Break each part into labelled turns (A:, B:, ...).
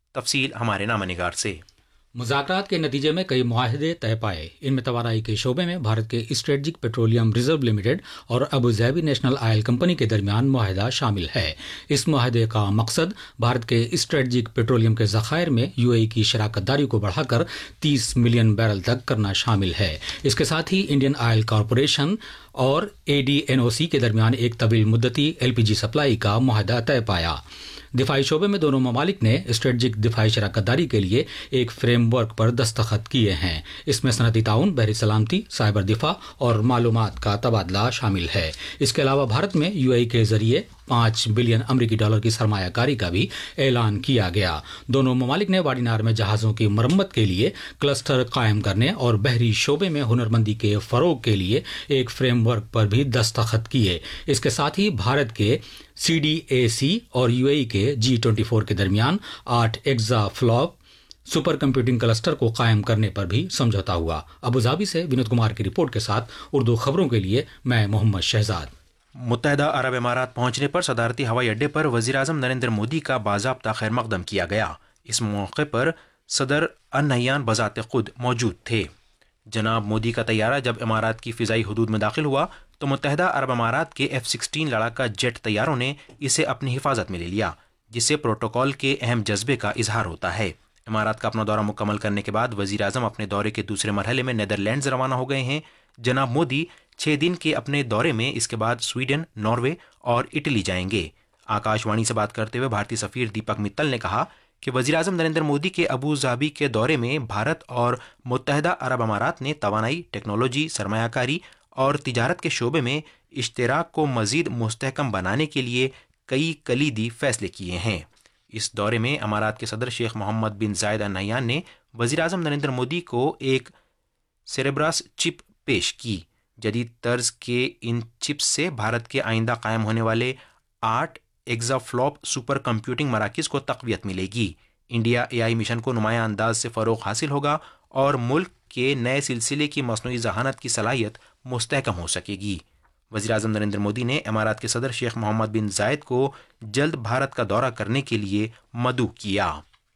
A: تفصیل ہمارے نامہ نگار سے۔
B: مذاکرات کے نتیجے میں کئی معاہدے طے پائے۔ ان میں توانائی کے شعبے میں بھارت کے اسٹریٹجک پیٹرولیم ریزرو لمیٹڈ اور ابوظہبی نیشنل آئل کمپنی کے درمیان معاہدہ شامل ہے۔ اس معاہدے کا مقصد بھارت کے اسٹریٹجک پیٹرولیم کے ذخائر میں یو اے ای کی شراکت داری کو بڑھا کر 30 ملین بیرل تک کرنا شامل ہے۔ اس کے ساتھ ہی انڈین آئل کارپوریشن اور ADNOC کے درمیان ایک طویل مدتی LPG سپلائی کا معاہدہ طے پایا۔ دفاعی شعبے میں دونوں ممالک نے اسٹریٹجک دفاعی شراکت داری کے لیے ایک فریم ورک پر دستخط کیے ہیں۔ اس میں صنعتی تعاون، بحری سلامتی، سائبر دفاع اور معلومات کا تبادلہ شامل ہے۔ اس کے علاوہ بھارت میں یو اے ای کے ذریعے $5 بلین امریکی کی سرمایہ کاری کا بھی اعلان کیا گیا۔ دونوں ممالک نے واڈی نار میں جہازوں کی مرمت کے لیے کلسٹر قائم کرنے اور بحری شعبے میں ہنرمندی کے فروغ کے لیے ایک فریم ورک پر بھی دستخط کیے۔ اس کے ساتھ ہی بھارت کے CDAC اور یو اے ای کے G24 کے درمیان 8 ایگزا فلاپ سپر کمپیوٹنگ کلسٹر کو قائم کرنے پر بھی سمجھوتا ہوا۔ ابوظہبی سے ونود کمار کی رپورٹ کے ساتھ اردو خبروں کے لیے میں محمد شہزاد۔
A: متحدہ عرب امارات پہنچنے پر صدارتی ہوائی اڈے پر وزیراعظم نریندر مودی کا باضابطہ خیر مقدم کیا گیا۔ اس موقع پر صدر النہیان بذات خود موجود تھے۔ جناب مودی کا طیارہ جب امارات کی فضائی حدود میں داخل ہوا تو متحدہ عرب امارات کے F-16 لڑاکا جیٹ طیاروں نے اسے اپنی حفاظت میں لے لیا، جس سے پروٹوکول کے اہم جذبے کا اظہار ہوتا ہے۔ امارات کا اپنا دورہ مکمل کرنے کے بعد وزیر اعظم اپنے دورے کے دوسرے مرحلے میں نیدرلینڈز روانہ ہو گئے ہیں۔ جناب مودی 6 دن کے اپنے دورے میں اس کے بعد سویڈن، ناروے اور اٹلی جائیں گے۔ آکاش وانی سے بات کرتے ہوئے بھارتی سفیر دیپک متل نے کہا کہ وزیر اعظم نریندر مودی کے ابوظہبی کے دورے میں بھارت اور متحدہ عرب امارات نے توانائی، ٹیکنالوجی، سرمایہ کاری اور تجارت کے شعبے میں اشتراک کو مزید مستحکم بنانے کے لیے کئی کلیدی فیصلے کیے ہیں۔ اس دورے میں امارات کے صدر شیخ محمد بن زائد ال نہیان نے وزیر اعظم نریندر مودی کو ایک سیریبراس چپ پیش کی۔ جدید طرز کے ان چپس سے بھارت کے آئندہ قائم ہونے والے 8 ایگزا فلاپ سپر کمپیوٹنگ مراکز کو تقویت ملے گی۔ انڈیا AI مشن کو نمایاں انداز سے فروغ حاصل ہوگا اور ملک کے نئے سلسلے کی مصنوعی ذہانت کی صلاحیت مستحکم ہو سکے گی۔ وزیر اعظم نریندر مودی نے امارات کے صدر شیخ محمد بن زائد کو جلد بھارت کا دورہ کرنے کے لیے مدعو کیا۔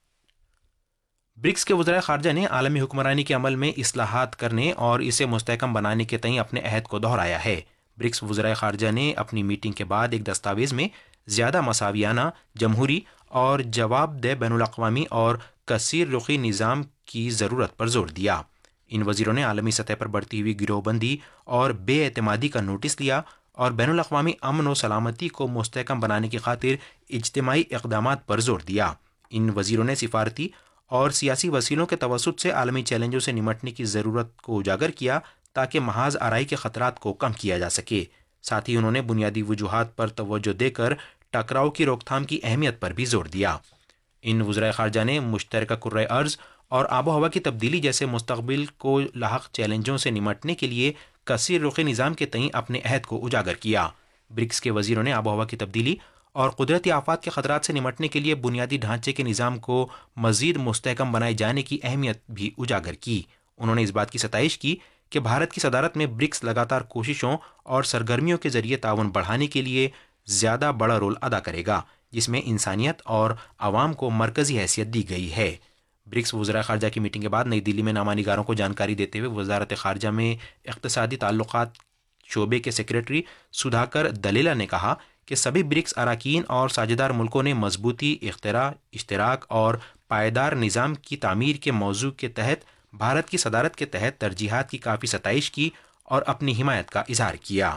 A: برکس کے وزرائے خارجہ نے عالمی حکمرانی کے عمل میں اصلاحات کرنے اور اسے مستحکم بنانے کے تئیں اپنے عہد کو دہرایا ہے۔ برکس وزرائے خارجہ نے اپنی میٹنگ کے بعد ایک دستاویز میں زیادہ مساویانہ، جمہوری اور جواب دہ بین الاقوامی اور کثیر رخی نظام کی ضرورت پر زور دیا۔ ان وزیروں نے عالمی سطح پر بڑھتی ہوئی گروہ بندی اور بے اعتمادی کا نوٹس لیا اور بین الاقوامی امن و سلامتی کو مستحکم بنانے کی خاطر اجتماعی اقدامات پر زور دیا۔ ان وزیروں نے سفارتی اور سیاسی وسیلوں کے توسط سے عالمی چیلنجوں سے نمٹنے کی ضرورت کو اجاگر کیا تاکہ محاذ آرائی کے خطرات کو کم کیا جا سکے۔ ساتھ ہی انہوں نے بنیادی وجوہات پر توجہ دے کر ٹکراؤ کی روک تھام کی اہمیت پر بھی زور دیا۔ ان وزرائے خارجہ نے مشترکہ کرۂ ارض اور آب و ہوا کی تبدیلی جیسے مستقبل کو لاحق چیلنجوں سے نمٹنے کے لیے کثیر رخی نظام کے تئیں اپنے عہد کو اجاگر کیا۔ برکس کے وزیروں نے آب و ہوا کی تبدیلی اور قدرتی آفات کے خطرات سے نمٹنے کے لیے بنیادی ڈھانچے کے نظام کو مزید مستحکم بنائے جانے کی اہمیت بھی اجاگر کی۔ انہوں نے اس بات کی ستائش کی کہ بھارت کی صدارت میں برکس لگاتار کوششوں اور سرگرمیوں کے ذریعے تعاون بڑھانے کے لیے زیادہ بڑا رول ادا کرے گا، جس میں انسانیت اور عوام کو مرکزی حیثیت دی گئی ہے۔ برکس وزرائے خارجہ کی میٹنگ کے بعد نئی دلی میں نامہ نگاروں کو جانکاری دیتے ہوئے وزارت خارجہ میں اقتصادی تعلقات شعبے کے سیکریٹری سدھاکر دلیلا نے کہا کہ سبھی برکس اراکین اور ساجھیدار ملکوں نے مضبوطی، اختراع، اشتراک اور پائیدار نظام کی تعمیر کے موضوع کے تحت بھارت کی صدارت کے تحت ترجیحات کی کافی ستائش کی اور اپنی حمایت کا اظہار کیا۔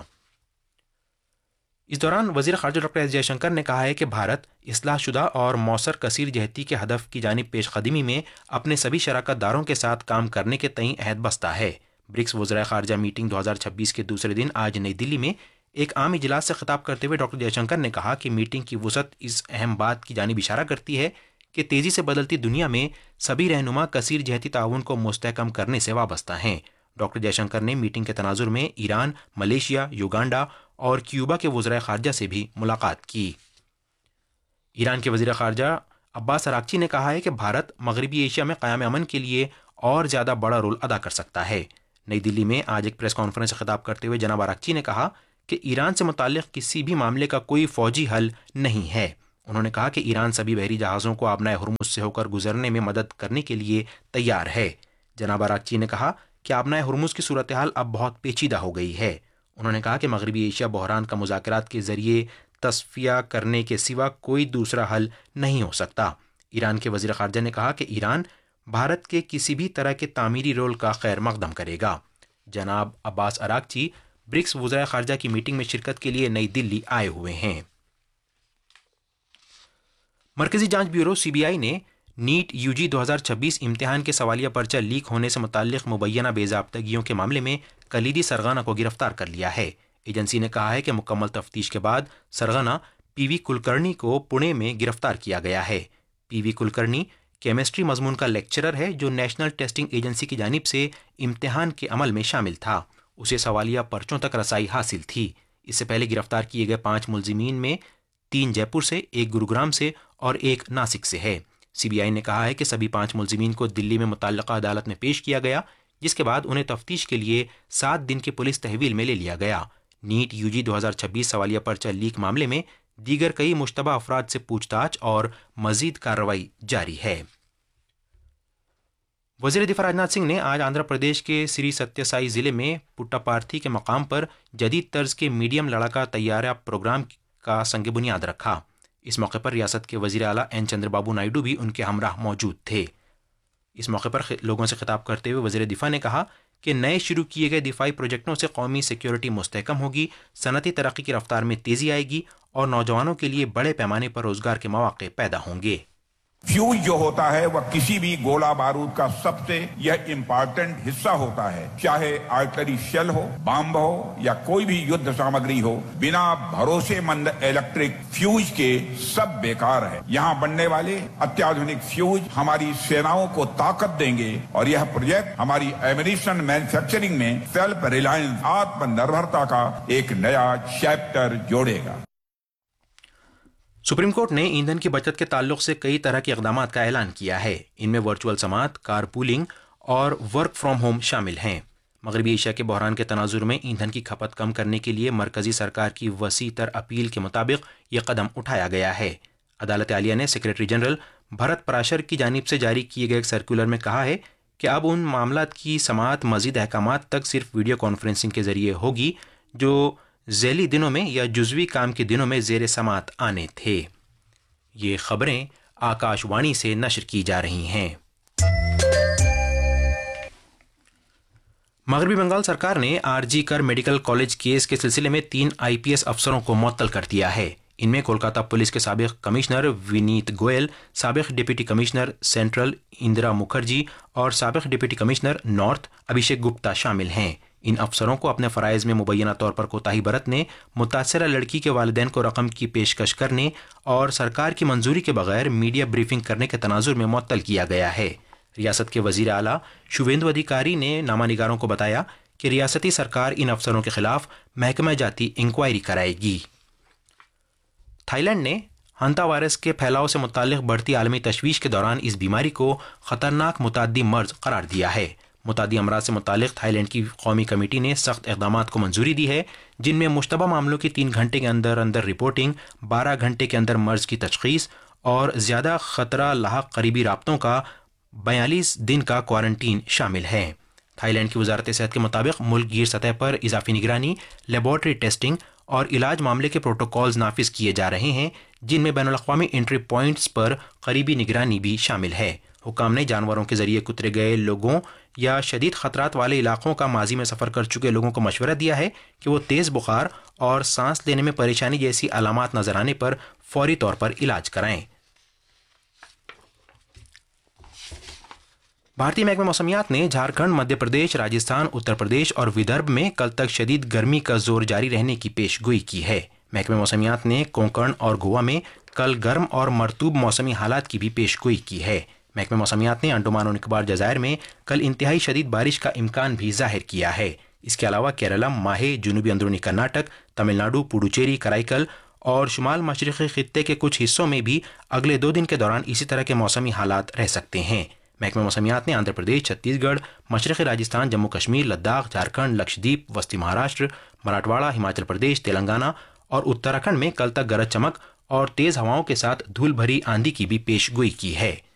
A: اس دوران وزیر خارجہ ڈاکٹر ایس جے شنکر نے کہا ہے کہ بھارت اصلاح شدہ اور موثر کثیر جہتی کے ہدف کی جانب پیش قدمی میں اپنے سبھی شراکت داروں کے ساتھ کام کرنے کے تئیں عہد بستہ ہے۔ برکس وزرائے خارجہ میٹنگ 2026 کے دوسرے دن آج نئی دلی میں ایک عام اجلاس سے خطاب کرتے ہوئے ڈاکٹر جے شنکر نے کہا کہ میٹنگ کی وسعت اس اہم بات کی جانب اشارہ کرتی ہے کہ تیزی سے بدلتی دنیا میں سبھی رہنما کثیر جہتی تعاون کو مستحکم کرنے سے وابستہ ہیں۔ ڈاکٹر جے شنکر نے میٹنگ کے تناظر میں ایران، ملیشیا، یوگانڈا اور کیوبا کے وزرائے خارجہ سے بھی ملاقات کی۔ ایران کے وزیر خارجہ عباس اراغچی نے کہا ہے کہ بھارت مغربی ایشیا میں قیام امن کے لیے اور زیادہ بڑا رول ادا کر سکتا ہے۔ نئی دلی میں آج ایک پریس کانفرنس سے خطاب کرتے ہوئے جناب اراغچی نے کہا کہ ایران سے متعلق کسی بھی معاملے کا کوئی فوجی حل نہیں ہے۔ انہوں نے کہا کہ ایران سبھی بحری جہازوں کو آبنائے ہرمز سے ہو کر گزرنے میں مدد کرنے کے لیے تیار ہے۔ جناب اراغچی نے کہا کہ آبنائے ہرمز کی صورتحال اب بہت پیچیدہ ہو گئی ہے۔ انہوں نے کہا کہ مغربی ایشیا بحران کا مذاکرات کے ذریعے تصفیہ کرنے کے سوا کوئی دوسرا حل نہیں ہو سکتا۔ ایران کے وزیر خارجہ نے کہا کہ ایران بھارت کے کسی بھی طرح کے تعمیری رول کا خیر مقدم کرے گا۔ جناب عباس اراغچی برکس وزرائے خارجہ کی میٹنگ میں شرکت کے لیے نئی دلی آئے ہوئے ہیں۔ مرکزی جانچ بیورو CBI نے نیٹ UG 2026 امتحان کے سوالیہ پرچہ لیک ہونے سے متعلق مبینہ بے ضابطگیوں کے معاملے میں کلیدی سرغنہ کو گرفتار کر لیا ہے۔ ایجنسی نے کہا ہے کہ مکمل تفتیش کے بعد سرغنہ PV کلکرنی کو پونے میں گرفتار کیا گیا ہے۔ PV کلکرنی کیمسٹری مضمون کا لیکچرر ہے جو نیشنل ٹیسٹنگ ایجنسی کی جانب سے امتحان کے عمل میں شامل تھا۔ اسے سوالیہ پرچوں تک رسائی حاصل تھی۔ اس سے پہلے گرفتار کیے گئے 5 ملزمین میں 3 جے پور سے، 1 گروگرام سے اور 1 ناسک سے ہے۔ CBI نے کہا ہے کہ سبھی 5 ملزمین کو دلی میں متعلقہ عدالت میں پیش کیا گیا، جس کے بعد انہیں تفتیش کے لیے 7 دن کے پولیس تحویل میں لے لیا گیا۔ نیٹ UG 2026 سوالیہ پرچہ لیک معاملے میں دیگر کئی مشتبہ افراد سے پوچھ تاچھ اور مزید کارروائی جاری ہے۔ وزیر دفاع راجناتھ سنگھ نے آج آندھرا پردیش کے سری ستیہ سائی ضلع میں پٹاپارتھی کے مقام پر جدید طرز کے میڈیم لڑاکا طیارہ پروگرام کا سنگ بنیاد رکھا۔ اس موقع پر ریاست کے وزیر اعلیٰ N چندر بابو نائیڈو بھی ان کے ہمراہ موجود تھے۔ اس موقع پر لوگوں سے خطاب کرتے ہوئے وزیر دفاع نے کہا کہ نئے شروع کیے گئے دفاعی پروجیکٹوں سے قومی سیکیورٹی مستحکم ہوگی، صنعتی ترقی کی رفتار میں تیزی آئے گی اور نوجوانوں کے لیے بڑے پیمانے پر روزگار کے مواقع پیدا ہوں گے۔
C: فیوز جو ہوتا ہے وہ کسی بھی گولہ بارود کا سب سے یہ امپارٹنٹ حصہ ہوتا ہے، چاہے آرٹلری شیل ہو، بامب ہو یا کوئی بھی یدھ سامگری ہو، بنا بھروسے مند الیکٹرک فیوز کے سب بیکار ہے۔ یہاں بننے والے اتیادھنک فیوز ہماری سیناؤں کو طاقت دیں گے اور یہ پروجیکٹ ہماری ایمونیشن مینوفیکچرنگ میں سیلف ریلائنس آتم نربھرتا کا ایک نیا چیپٹر جوڑے گا۔
A: سپریم کورٹ نے ایندھن کی بچت کے تعلق سے کئی طرح کے اقدامات کا اعلان کیا ہے۔ ان میں ورچوئل سماعت، کار پولنگ اور ورک فرام ہوم شامل ہیں۔ مغربی ایشیا کے بحران کے تناظر میں ایندھن کی کھپت کم کرنے کے لیے مرکزی سرکار کی وسیع تر اپیل کے مطابق یہ قدم اٹھایا گیا ہے۔ عدالت عالیہ نے سیکریٹری جنرل بھرت پراشر کی جانب سے جاری کیے گئے ایک سرکولر میں کہا ہے کہ اب ان معاملات کی سماعت مزید احکامات تک صرف ویڈیو کانفرنسنگ کے ذریعے ہوگی جو ذیلی دنوں میں یا جزوی کام کے دنوں میں زیر سماعت آنے تھے۔ یہ خبریں آکاش وانی سے نشر کی جا رہی ہیں۔ مغربی بنگال سرکار نے RG کر میڈیکل کالج کیس کے سلسلے میں 3 IPS افسروں کو معطل کر دیا ہے۔ ان میں کولکاتہ پولیس کے سابق کمشنر ونیت گوئل، سابق deputy commissioner central Indira Mukherjee اور سابق deputy commissioner north Abhishek Gupta شامل ہیں۔ ان افسروں کو اپنے فرائض میں مبینہ طور پر کوتاہی برتنے، متاثرہ لڑکی کے والدین کو رقم کی پیشکش کرنے اور سرکار کی منظوری کے بغیر میڈیا بریفنگ کرنے کے تناظر میں معطل کیا گیا ہے۔ ریاست کے وزیر اعلیٰ شوویندو ادھیکاری نے نامہ نگاروں کو بتایا کہ ریاستی سرکار ان افسروں کے خلاف محکمہ جاتی انکوائری کرائے گی۔ تھائی لینڈ نے ہنتا وائرس کے پھیلاؤ سے متعلق بڑھتی عالمی تشویش کے دوران اس بیماری کو خطرناک متعدی مرض قرار دیا ہے۔ متعدی امراض سے متعلق تھائی لینڈ کی قومی کمیٹی نے سخت اقدامات کو منظوری دی ہے، جن میں مشتبہ معاملوں کی 3 گھنٹے کے اندر رپورٹنگ، 12 گھنٹے کے اندر مرض کی تشخیص اور زیادہ خطرہ لاحق قریبی رابطوں کا 42 دن کا کوارنٹین شامل ہے۔ تھائی لینڈ کی وزارت صحت کے مطابق ملک گیر سطح پر اضافی نگرانی، لیبارٹری ٹیسٹنگ اور علاج معاملے کے پروٹوکولز نافذ کیے جا رہے ہیں، جن میں بین الاقوامی انٹری پوائنٹس پر قریبی نگرانی بھی شامل ہے۔ حکام نے جانوروں کے ذریعے کترے گئے لوگوں یا شدید خطرات والے علاقوں کا ماضی میں سفر کر چکے لوگوں کو مشورہ دیا ہے کہ وہ تیز بخار اور سانس لینے میں پریشانی جیسی علامات نظر آنے پر فوری طور پر علاج کرائیں۔ بھارتی محکمہ موسمیات نے جھارکھنڈ، مدھیہ پردیش، راجستھان، اتر پردیش اور ودربھ میں کل تک شدید گرمی کا زور جاری رہنے کی پیش گوئی کی ہے۔ محکمہ موسمیات نے کونکن اور گوا میں کل گرم اور مرطوب موسمی حالات کی بھی پیش گوئی کی ہے۔ محکمہ موسمیات نے انڈمان و نکوبار جزائر میں کل انتہائی شدید بارش کا امکان بھی ظاہر کیا ہے۔ اس کے علاوہ کیرالہ، ماہے، جنوبی اندرونی کرناٹک، تمل ناڈو، پڈوچیری، کرائی اور شمال مشرقی خطے کے کچھ حصوں میں بھی اگلے 2 دن کے دوران اسی طرح کے موسمی حالات رہ سکتے ہیں۔ محکمہ موسمیات نے آندھرا پردیش، چھتیس گڑھ، مشرقی راجستھان، جموں کشمیر، لداخ، جھارکھنڈ، لکشدیپ، وسطی مہاراشٹر، مراٹھواڑہ، ہماچل پردیش، تلنگانہ और उत्तराखंड में कल तक गरज चमक और तेज हवाओं के साथ धूल भरी आंधी की भी पेशगोई की है।